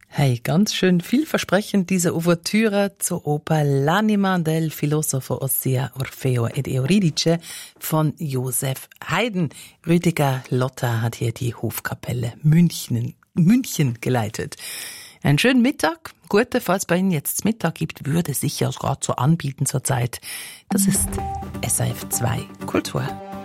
Hey, ganz schön vielversprechend diese Ouvertüre zur Oper L'anima del filosofo ossia Orfeo ed Euridice von Josef Haydn. Rüdiger Lotter hat hier die Hofkapelle München geleitet. Einen schönen Mittag. Gute, falls bei Ihnen jetzt Mittag gibt, würde sicher gerade so anbieten zurzeit. Das ist SRF 2 Kultur.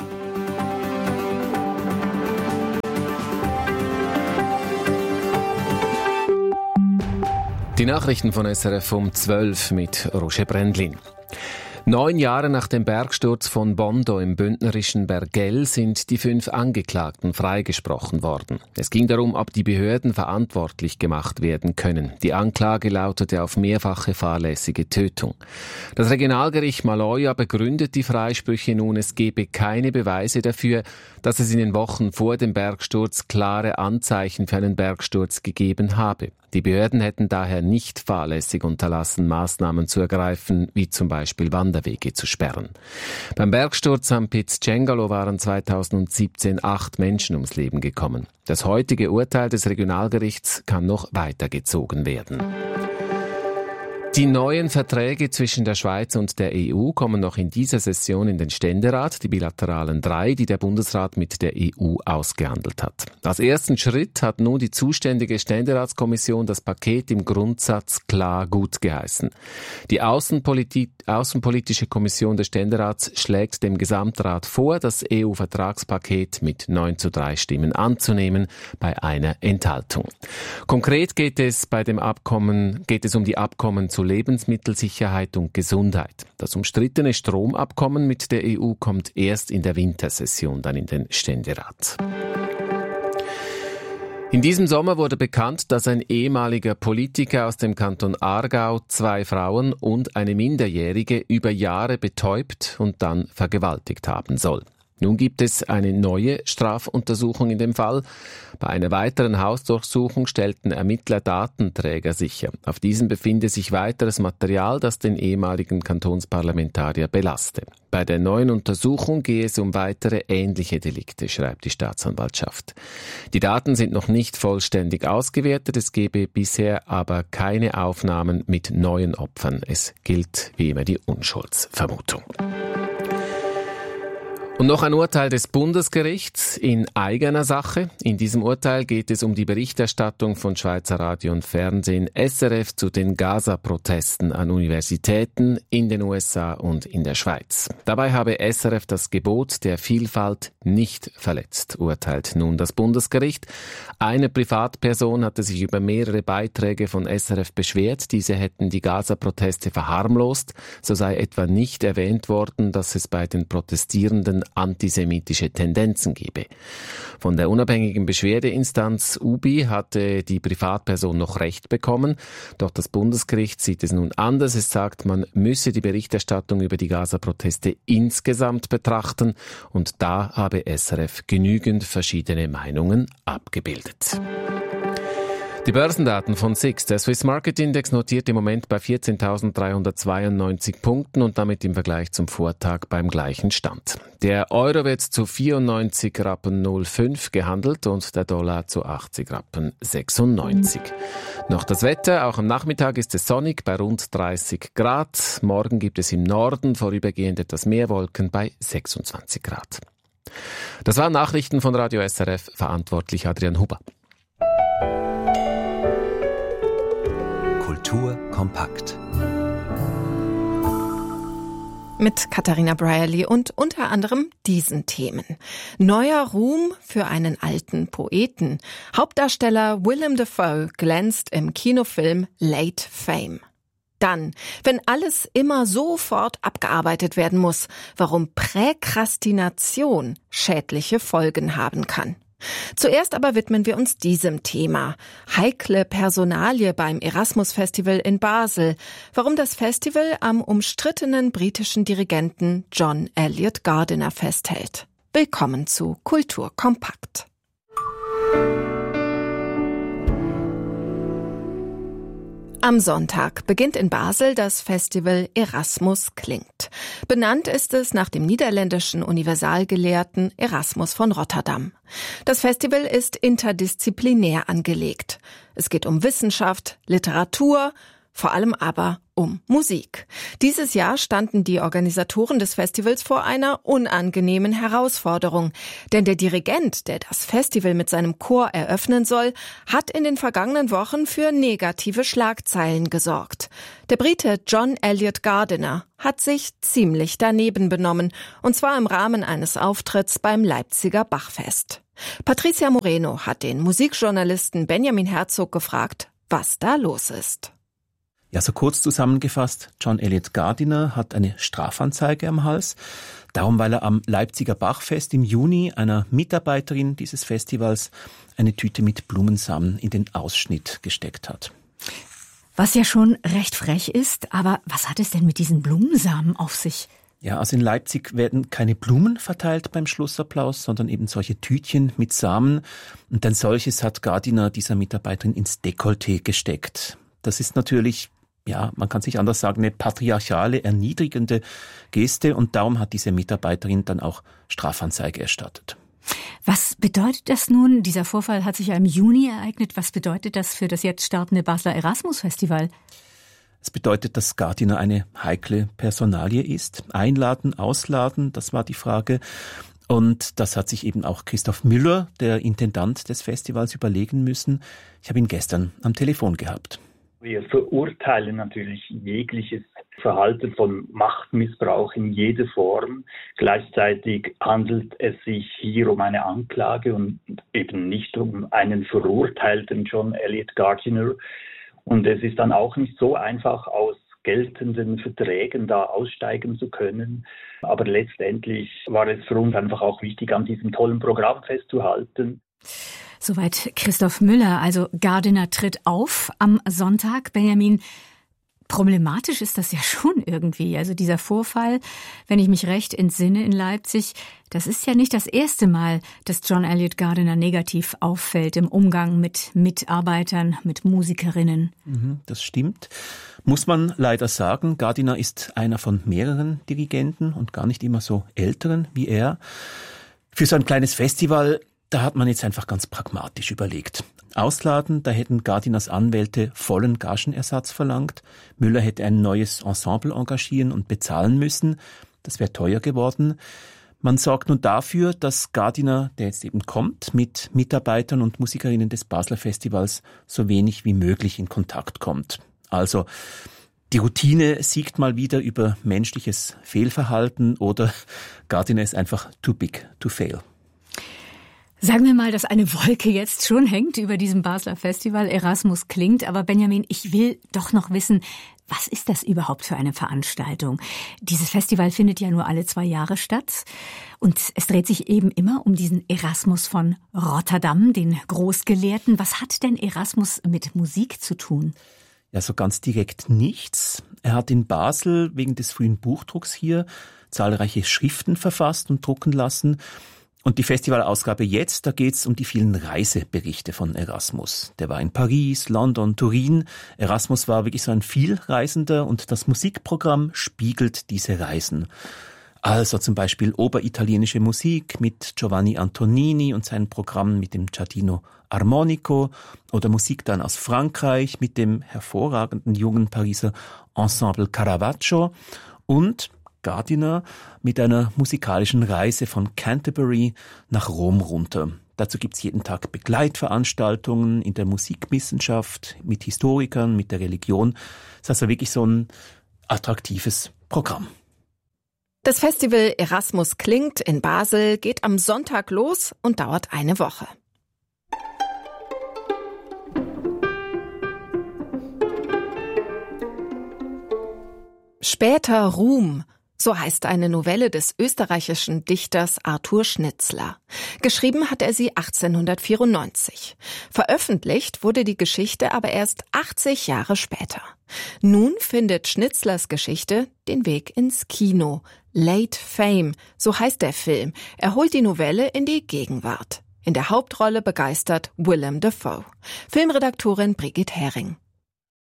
Die Nachrichten von SRF um 12 mit Roger Brändlin. 9 Jahre nach dem Bergsturz von Bondo im bündnerischen Bergell sind die 5 Angeklagten freigesprochen worden. Es ging darum, ob die Behörden verantwortlich gemacht werden können. Die Anklage lautete auf mehrfache fahrlässige Tötung. Das Regionalgericht Maloja begründet die Freisprüche nun, es gebe keine Beweise dafür, dass es in den Wochen vor dem Bergsturz klare Anzeichen für einen Bergsturz gegeben habe. Die Behörden hätten daher nicht fahrlässig unterlassen, Maßnahmen zu ergreifen, wie zum Beispiel Wanderwege zu sperren. Beim Bergsturz am Piz Cengalo waren 2017 8 Menschen ums Leben gekommen. Das heutige Urteil des Regionalgerichts kann noch weitergezogen werden. Die neuen Verträge zwischen der Schweiz und der EU kommen noch in dieser Session in den Ständerat, die bilateralen 3, die der Bundesrat mit der EU ausgehandelt hat. Als ersten Schritt hat nun die zuständige Ständeratskommission das Paket im Grundsatz klar gutgeheißen. Die Außenpolitische Kommission des Ständerats schlägt dem Gesamtrat vor, das EU-Vertragspaket mit 9:3 Stimmen anzunehmen, bei einer Enthaltung. Konkret geht es um die Abkommen zu Lebensmittelsicherheit und Gesundheit. Das umstrittene Stromabkommen mit der EU kommt erst in der Wintersession dann in den Ständerat. In diesem Sommer wurde bekannt, dass ein ehemaliger Politiker aus dem Kanton Aargau 2 Frauen und eine Minderjährige über Jahre betäubt und dann vergewaltigt haben soll. Nun gibt es eine neue Strafuntersuchung in dem Fall. Bei einer weiteren Hausdurchsuchung stellten Ermittler Datenträger sicher. Auf diesem befinde sich weiteres Material, das den ehemaligen Kantonsparlamentarier belaste. Bei der neuen Untersuchung gehe es um weitere ähnliche Delikte, schreibt die Staatsanwaltschaft. Die Daten sind noch nicht vollständig ausgewertet, es gebe bisher aber keine Aufnahmen mit neuen Opfern. Es gilt wie immer die Unschuldsvermutung. Und noch ein Urteil des Bundesgerichts in eigener Sache. In diesem Urteil geht es um die Berichterstattung von Schweizer Radio und Fernsehen SRF zu den Gaza-Protesten an Universitäten in den USA und in der Schweiz. Dabei habe SRF das Gebot der Vielfalt nicht verletzt, urteilt nun das Bundesgericht. Eine Privatperson hatte sich über mehrere Beiträge von SRF beschwert. Diese hätten die Gaza-Proteste verharmlost. So sei etwa nicht erwähnt worden, dass es bei den Protestierenden antisemitische Tendenzen gebe. Von der unabhängigen Beschwerdeinstanz UBI hatte die Privatperson noch Recht bekommen, doch das Bundesgericht sieht es nun anders. Es sagt, man müsse die Berichterstattung über die Gaza-Proteste insgesamt betrachten und da habe SRF genügend verschiedene Meinungen abgebildet. Die Börsendaten von SIX. Der Swiss Market Index notiert im Moment bei 14.392 Punkten und damit im Vergleich zum Vortag beim gleichen Stand. Der Euro wird zu 94,05 Rappen gehandelt und der Dollar zu 80,96 Rappen. Noch das Wetter. Auch am Nachmittag ist es sonnig bei rund 30 Grad. Morgen gibt es im Norden vorübergehend etwas mehr Wolken bei 26 Grad. Das waren Nachrichten von Radio SRF, verantwortlich Adrian Huber. Kultur kompakt. Mit Katharina Brierley und unter anderem diesen Themen. Neuer Ruhm für einen alten Poeten. Hauptdarsteller Willem Dafoe glänzt im Kinofilm Late Fame. Dann, wenn alles immer sofort abgearbeitet werden muss, warum Präkrastination schädliche Folgen haben kann. Zuerst aber widmen wir uns diesem Thema. Heikle Personalie beim Erasmus-Festival in Basel. Warum das Festival am umstrittenen britischen Dirigenten John Eliot Gardiner festhält. Willkommen zu Kultur kompakt. Am Sonntag beginnt in Basel das Festival Erasmus klingt. Benannt ist es nach dem niederländischen Universalgelehrten Erasmus von Rotterdam. Das Festival ist interdisziplinär angelegt. Es geht um Wissenschaft, Literatur, vor allem aber um Musik. Dieses Jahr standen die Organisatoren des Festivals vor einer unangenehmen Herausforderung. Denn der Dirigent, der das Festival mit seinem Chor eröffnen soll, hat in den vergangenen Wochen für negative Schlagzeilen gesorgt. Der Brite John Eliot Gardiner hat sich ziemlich daneben benommen, und zwar im Rahmen eines Auftritts beim Leipziger Bachfest. Patricia Moreno hat den Musikjournalisten Benjamin Herzog gefragt, was da los ist. Ja, so kurz zusammengefasst, John Eliot Gardiner hat eine Strafanzeige am Hals. Darum, weil er am Leipziger Bachfest im Juni einer Mitarbeiterin dieses Festivals eine Tüte mit Blumensamen in den Ausschnitt gesteckt hat. Was ja schon recht frech ist, aber was hat es denn mit diesen Blumensamen auf sich? Ja, also in Leipzig werden keine Blumen verteilt beim Schlussapplaus, sondern eben solche Tütchen mit Samen. Und ein solches hat Gardiner dieser Mitarbeiterin ins Dekolleté gesteckt. Das ist natürlich, ja, man kann es nicht anders sagen, eine patriarchale, erniedrigende Geste, und darum hat diese Mitarbeiterin dann auch Strafanzeige erstattet. Was bedeutet das nun? Dieser Vorfall hat sich ja im Juni ereignet. Was bedeutet das für das jetzt startende Basler Erasmus-Festival? Es bedeutet, dass Gardiner eine heikle Personalie ist. Einladen, ausladen, das war die Frage. Und das hat sich eben auch Christoph Müller, der Intendant des Festivals, überlegen müssen. Ich habe ihn gestern am Telefon gehabt. Wir verurteilen natürlich jegliches Verhalten von Machtmissbrauch in jeder Form. Gleichzeitig handelt es sich hier um eine Anklage und eben nicht um einen verurteilten John Eliot Gardiner. Und es ist dann auch nicht so einfach, aus geltenden Verträgen da aussteigen zu können. Aber letztendlich war es für uns einfach auch wichtig, an diesem tollen Programm festzuhalten. Soweit Christoph Müller. Also Gardiner tritt auf am Sonntag. Benjamin, problematisch ist das ja schon irgendwie. Also dieser Vorfall, wenn ich mich recht entsinne in Leipzig, das ist ja nicht das erste Mal, dass John Eliot Gardiner negativ auffällt im Umgang mit Mitarbeitern, mit Musikerinnen. Das stimmt. Muss man leider sagen, Gardiner ist einer von mehreren Dirigenten und gar nicht immer so älteren wie er. Für so ein kleines Festival, da hat man jetzt einfach ganz pragmatisch überlegt. Ausladen, da hätten Gardiners Anwälte vollen Gagenersatz verlangt. Müller hätte ein neues Ensemble engagieren und bezahlen müssen. Das wäre teuer geworden. Man sorgt nun dafür, dass Gardiner, der jetzt eben kommt, mit Mitarbeitern und Musikerinnen des Basler Festivals so wenig wie möglich in Kontakt kommt. Also die Routine siegt mal wieder über menschliches Fehlverhalten, oder Gardiner ist einfach too big to fail. Sagen wir mal, dass eine Wolke jetzt schon hängt über diesem Basler Festival. Erasmus klingt. Aber Benjamin, ich will doch noch wissen, was ist das überhaupt für eine Veranstaltung? Dieses Festival findet ja nur alle 2 Jahre statt. Und es dreht sich eben immer um diesen Erasmus von Rotterdam, den Großgelehrten. Was hat denn Erasmus mit Musik zu tun? Ja, so ganz direkt nichts. Er hat in Basel wegen des frühen Buchdrucks hier zahlreiche Schriften verfasst und drucken lassen. Und die Festivalausgabe jetzt, da geht's um die vielen Reiseberichte von Erasmus. Der war in Paris, London, Turin. Erasmus war wirklich so ein Vielreisender, und das Musikprogramm spiegelt diese Reisen. Also zum Beispiel oberitalienische Musik mit Giovanni Antonini und seinem Programm mit dem Giardino Armonico, oder Musik dann aus Frankreich mit dem hervorragenden jungen Pariser Ensemble Caravaggio, und Gardiner mit einer musikalischen Reise von Canterbury nach Rom runter. Dazu gibt's jeden Tag Begleitveranstaltungen in der Musikwissenschaft, mit Historikern, mit der Religion. Das ist also wirklich so ein attraktives Programm. Das Festival Erasmus klingt in Basel geht am Sonntag los und dauert eine Woche. Später Ruhm. So heißt eine Novelle des österreichischen Dichters Arthur Schnitzler. Geschrieben hat er sie 1894. Veröffentlicht wurde die Geschichte aber erst 80 Jahre später. Nun findet Schnitzlers Geschichte den Weg ins Kino. Late Fame, so heißt der Film. Er holt die Novelle in die Gegenwart. In der Hauptrolle begeistert Willem Dafoe. Filmredaktorin Brigitte Hering.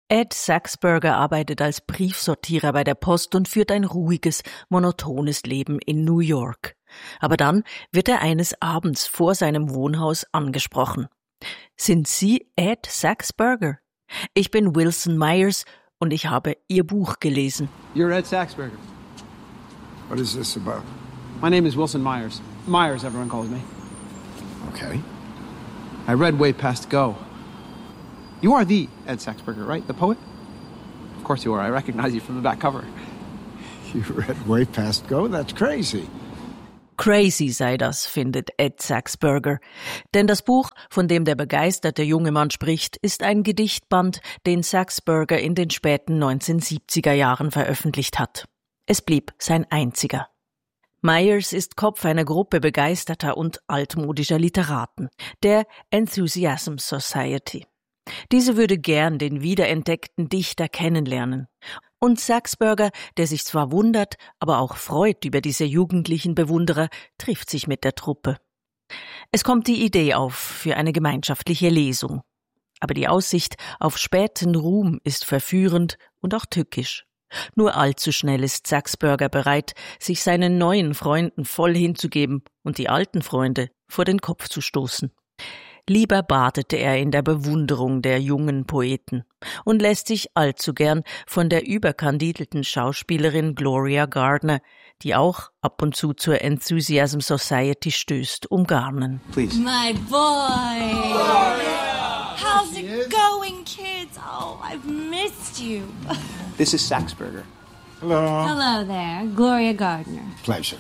Ed Saxberger arbeitet als Briefsortierer bei der Post und führt ein ruhiges, monotones Leben in New York. Aber dann wird er eines Abends vor seinem Wohnhaus angesprochen. Sind Sie Ed Saxberger? Ich bin Wilson Myers und ich habe Ihr Buch gelesen. You're Ed Saxberger. What is this about? My name is Wilson Myers. Myers, everyone calls me. Okay. I read Way Past Go. You are the Ed Saxberger, right? The poet? Of course you are. I recognize you from the back cover. You read Way Past Go? That's crazy. Crazy sei das, findet Ed Saxberger. Denn das Buch, von dem der begeisterte junge Mann spricht, ist ein Gedichtband, den Saxberger in den späten 1970er Jahren veröffentlicht hat. Es blieb sein einziger. Myers ist Kopf einer Gruppe begeisterter und altmodischer Literaten, der Enthusiasm Society. Diese würde gern den wiederentdeckten Dichter kennenlernen. Und Saxberger, der sich zwar wundert, aber auch freut über diese jugendlichen Bewunderer, trifft sich mit der Truppe. Es kommt die Idee auf für eine gemeinschaftliche Lesung. Aber die Aussicht auf späten Ruhm ist verführend und auch tückisch. Nur allzu schnell ist Saxberger bereit, sich seinen neuen Freunden voll hinzugeben und die alten Freunde vor den Kopf zu stoßen. Lieber badete er in der Bewunderung der jungen Poeten und lässt sich allzu gern von der überkandidelten Schauspielerin Gloria Gardner, die auch ab und zu zur Enthusiasm Society stößt, umgarnen. Please. My boy! Gloria! How's it going, kids? Oh, I've missed you. This is Saxberger. Hello. Hello there, Gloria Gardner. Pleasure.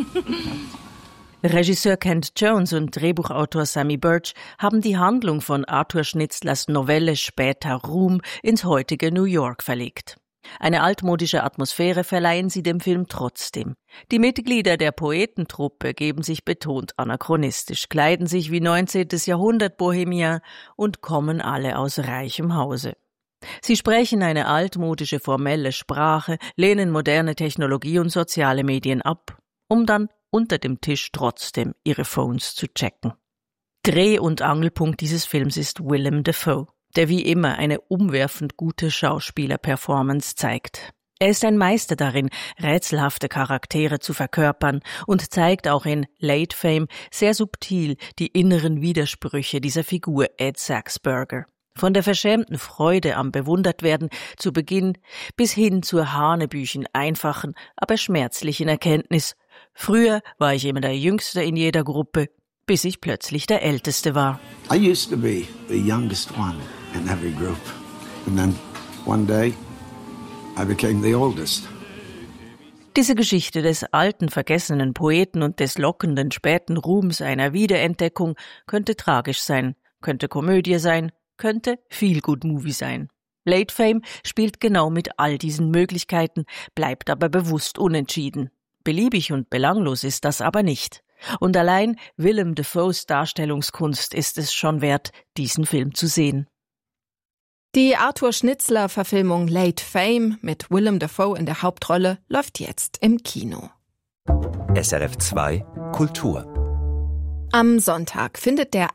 Regisseur Kent Jones und Drehbuchautor Sammy Birch haben die Handlung von Arthur Schnitzlers Novelle Später Ruhm ins heutige New York verlegt. Eine altmodische Atmosphäre verleihen sie dem Film trotzdem. Die Mitglieder der Poetentruppe geben sich betont anachronistisch, kleiden sich wie 19. Jahrhundert Bohemian und kommen alle aus reichem Hause. Sie sprechen eine altmodische formelle Sprache, lehnen moderne Technologie und soziale Medien ab, um dann unter dem Tisch trotzdem ihre Phones zu checken. Dreh- und Angelpunkt dieses Films ist Willem Dafoe, der wie immer eine umwerfend gute Schauspieler-Performance zeigt. Er ist ein Meister darin, rätselhafte Charaktere zu verkörpern und zeigt auch in Late Fame sehr subtil die inneren Widersprüche dieser Figur Ed Saxberger. Von der verschämten Freude am Bewundertwerden zu Beginn bis hin zur hanebüchen einfachen, aber schmerzlichen Erkenntnis: Früher war ich immer der Jüngste in jeder Gruppe, bis ich plötzlich der Älteste war. I used to be the youngest one in every group. And then one day I became the oldest. Diese Geschichte des alten, vergessenen Poeten und des lockenden späten Ruhms einer Wiederentdeckung könnte tragisch sein, könnte Komödie sein, könnte Feel-Good-Movie sein. Late Fame spielt genau mit all diesen Möglichkeiten, bleibt aber bewusst unentschieden. Beliebig und belanglos ist das aber nicht. Und allein Willem Dafoes Darstellungskunst ist es schon wert, diesen Film zu sehen. Die Arthur Schnitzler-Verfilmung Late Fame mit Willem Dafoe in der Hauptrolle läuft jetzt im Kino. SRF 2 Kultur. Am Sonntag findet der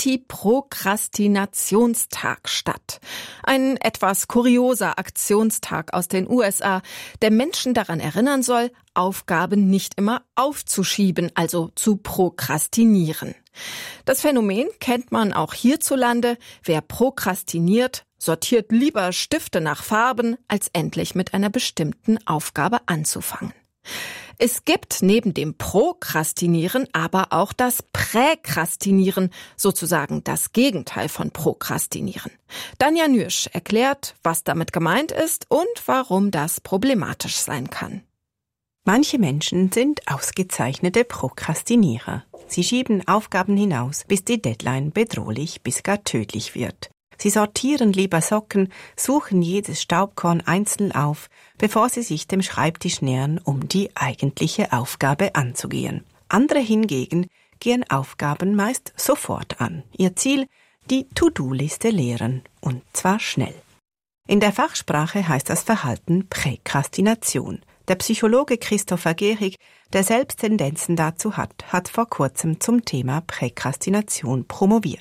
Anti-Prokrastinationstag statt. Ein etwas kurioser Aktionstag aus den USA, der Menschen daran erinnern soll, Aufgaben nicht immer aufzuschieben, also zu prokrastinieren. Das Phänomen kennt man auch hierzulande. Wer prokrastiniert, sortiert lieber Stifte nach Farben, als endlich mit einer bestimmten Aufgabe anzufangen. Es gibt neben dem Prokrastinieren aber auch das Präkrastinieren, sozusagen das Gegenteil von Prokrastinieren. Danja Nürsch erklärt, was damit gemeint ist und warum das problematisch sein kann. Manche Menschen sind ausgezeichnete Prokrastinierer. Sie schieben Aufgaben hinaus, bis die Deadline bedrohlich bis gar tödlich wird. Sie sortieren lieber Socken, suchen jedes Staubkorn einzeln auf, bevor sie sich dem Schreibtisch nähern, um die eigentliche Aufgabe anzugehen. Andere hingegen gehen Aufgaben meist sofort an. Ihr Ziel: die To-Do-Liste leeren, und zwar schnell. In der Fachsprache heißt das Verhalten Präkrastination. Der Psychologe Christopher Gehrig, der selbst Tendenzen dazu hat vor kurzem zum Thema Präkrastination promoviert.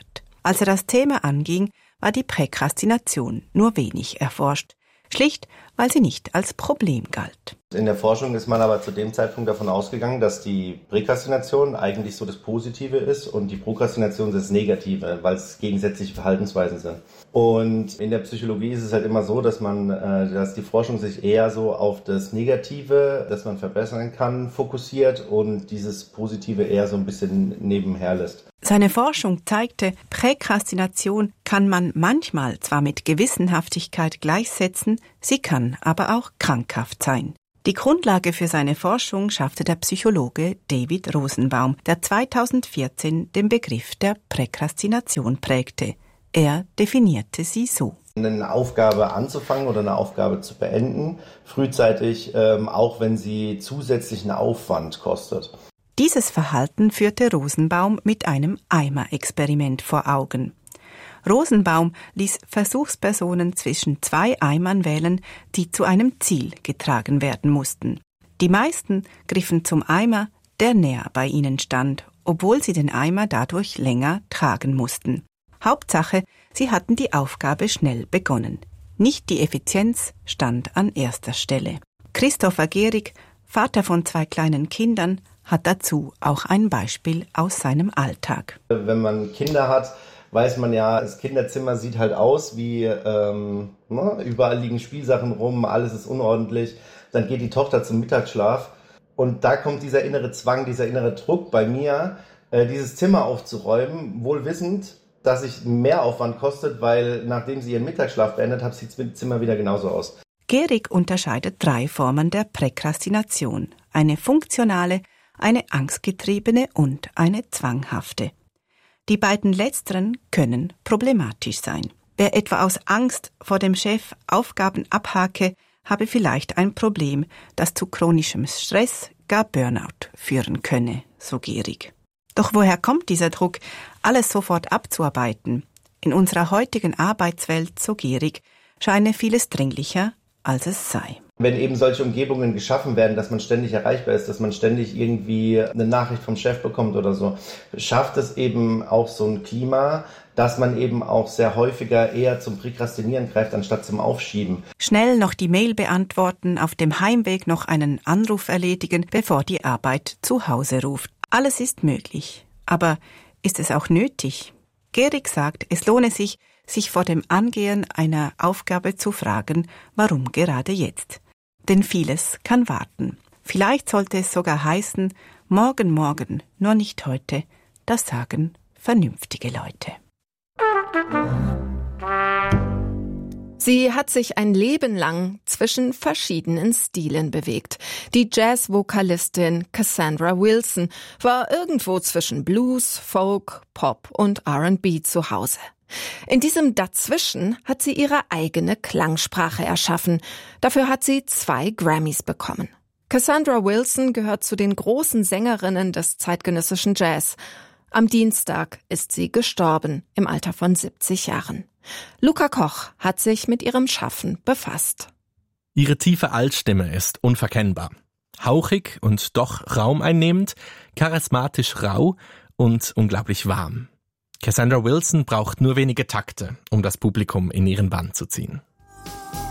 Als er das Thema anging, war die Präkrastination nur wenig erforscht. Schlicht, weil sie nicht als Problem galt. In der Forschung ist man aber zu dem Zeitpunkt davon ausgegangen, dass die Präkrastination eigentlich so das Positive ist und die Prokrastination das Negative, weil es gegensätzliche Verhaltensweisen sind. Und in der Psychologie ist es halt immer so, dass die Forschung sich eher so auf das Negative, das man verbessern kann, fokussiert und dieses Positive eher so ein bisschen nebenher lässt. Seine Forschung zeigte, Präkrastination kann man manchmal zwar mit Gewissenhaftigkeit gleichsetzen, sie kann aber auch krankhaft sein. Die Grundlage für seine Forschung schaffte der Psychologe David Rosenbaum, der 2014 den Begriff der Präkrastination prägte. Er definierte sie so: Eine Aufgabe anzufangen oder eine Aufgabe zu beenden, frühzeitig, auch wenn sie zusätzlichen Aufwand kostet. Dieses Verhalten führte Rosenbaum mit einem Eimerexperiment vor Augen. Rosenbaum ließ Versuchspersonen zwischen 2 Eimern wählen, die zu einem Ziel getragen werden mussten. Die meisten griffen zum Eimer, der näher bei ihnen stand, obwohl sie den Eimer dadurch länger tragen mussten. Hauptsache, sie hatten die Aufgabe schnell begonnen. Nicht die Effizienz stand an erster Stelle. Christopher Gehrig, Vater von 2 kleinen Kindern, hat dazu auch ein Beispiel aus seinem Alltag. Wenn man Kinder hat, weiß man ja, das Kinderzimmer sieht halt aus wie, überall liegen Spielsachen rum, alles ist unordentlich. Dann geht die Tochter zum Mittagsschlaf und da kommt dieser innere Zwang, dieser innere Druck bei mir, dieses Zimmer aufzuräumen, wohl wissend, dass sich mehr Aufwand kostet, weil nachdem sie ihren Mittagsschlaf beendet hat, sieht das Zimmer wieder genauso aus. Gehrig unterscheidet 3 Formen der Präkrastination: eine funktionale, eine angstgetriebene und eine zwanghafte. Die beiden letzteren können problematisch sein. Wer etwa aus Angst vor dem Chef Aufgaben abhake, habe vielleicht ein Problem, das zu chronischem Stress, gar Burnout führen könne, so Gehrig. Doch woher kommt dieser Druck, alles sofort abzuarbeiten? In unserer heutigen Arbeitswelt, so Gehrig, scheine vieles dringlicher, als es sei. Wenn eben solche Umgebungen geschaffen werden, dass man ständig erreichbar ist, dass man ständig irgendwie eine Nachricht vom Chef bekommt oder so, schafft es eben auch so ein Klima, dass man eben auch sehr häufiger eher zum Präkrastinieren greift, anstatt zum Aufschieben. Schnell noch die Mail beantworten, auf dem Heimweg noch einen Anruf erledigen, bevor die Arbeit zu Hause ruft. Alles ist möglich. Aber ist es auch nötig? Gehrig sagt, es lohne sich vor dem Angehen einer Aufgabe zu fragen, warum gerade jetzt? Denn vieles kann warten. Vielleicht sollte es sogar heißen, morgen, nur nicht heute. Das sagen vernünftige Leute. Sie hat sich ein Leben lang zwischen verschiedenen Stilen bewegt. Die Jazz-Vokalistin Cassandra Wilson war irgendwo zwischen Blues, Folk, Pop und R&B zu Hause. In diesem Dazwischen hat sie ihre eigene Klangsprache erschaffen. Dafür hat sie 2 Grammys bekommen. Cassandra Wilson gehört zu den großen Sängerinnen des zeitgenössischen Jazz. Am Dienstag ist sie gestorben, im Alter von 70 Jahren. Luca Koch hat sich mit ihrem Schaffen befasst. Ihre tiefe Altstimme ist unverkennbar. Hauchig und doch raumeinnehmend, charismatisch rau und unglaublich warm. Cassandra Wilson braucht nur wenige Takte, um das Publikum in ihren Bann zu ziehen.